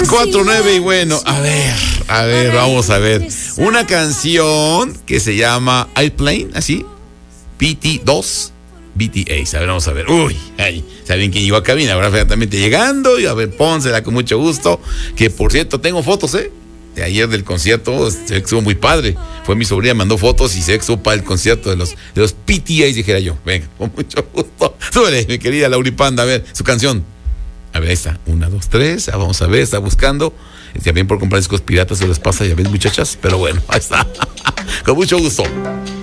4:09 y bueno, a ver, vamos a ver. Una canción que se llama Airplane, así, BT2, BTS. A ver, vamos a ver. Uy, ay, ¿saben quién llegó a cabina? Ahora perfectamente llegando y a ver, pónsela con mucho gusto. Que por cierto, tengo fotos, de ayer del concierto, se estuvo muy padre. Fue mi sobrina, mandó fotos y se estuvo para el concierto de los BTS, dijera yo. Venga, con mucho gusto. Súbele, mi querida Lauripanda, a ver, su canción. A ver, ahí está. 1, 2, 3. Vamos a ver, está buscando. Ya bien por comprar discos piratas se les pasa, ya ven, muchachas. Pero bueno, ahí está. Con mucho gusto.